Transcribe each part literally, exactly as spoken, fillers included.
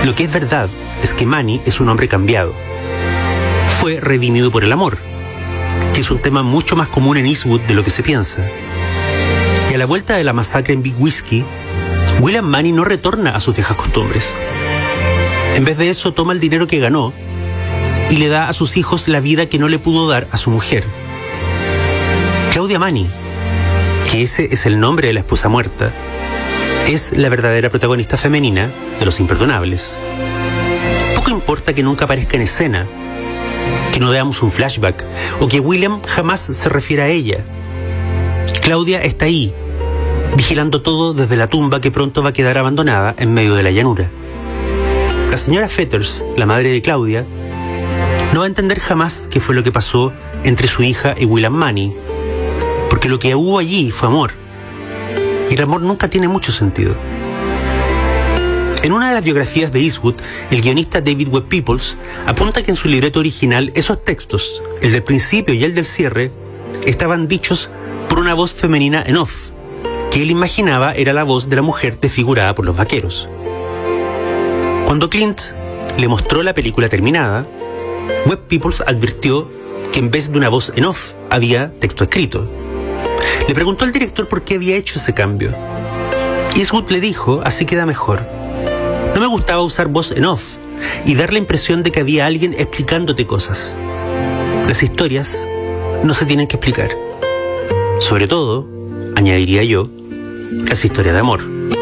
Lo que es verdad es que Manny es un hombre cambiado. Fue redimido por el amor, que es un tema mucho más común en Eastwood de lo que se piensa. Y a la vuelta de la masacre en Big Whiskey, William Manny no retorna a sus viejas costumbres. En vez de eso, toma el dinero que ganó y le da a sus hijos la vida que no le pudo dar a su mujer. Claudia Manny, que ese es el nombre de la esposa muerta, es la verdadera protagonista femenina de Los Imperdonables. Poco importa que nunca aparezca en escena, que no veamos un flashback o que William jamás se refiera a ella. Claudia está ahí, vigilando todo desde la tumba que pronto va a quedar abandonada en medio de la llanura. La señora Fetters, la madre de Claudia, no va a entender jamás qué fue lo que pasó entre su hija y William Manny, porque lo que hubo allí fue amor, y el amor nunca tiene mucho sentido. En una de las biografías de Eastwood, el guionista David Webb Peoples apunta que en su libreto original esos textos, el del principio y el del cierre, estaban dichos por una voz femenina en off, que él imaginaba era la voz de la mujer desfigurada por los vaqueros. Cuando Clint le mostró la película terminada, Webb Peoples advirtió que en vez de una voz en off había texto escrito. Le preguntó al director por qué había hecho ese cambio. Eastwood le dijo, así queda mejor. No me gustaba usar voz en off y dar la impresión de que había alguien explicándote cosas. Las historias no se tienen que explicar. Sobre todo, añadiría yo, las historias de amor.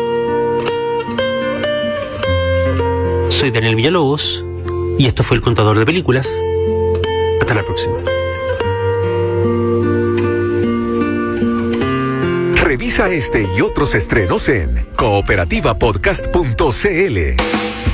Soy Daniel Villalobos y esto fue El Contador de Películas. Hasta la próxima. Revisa este y otros estrenos en cooperativa podcast punto c l.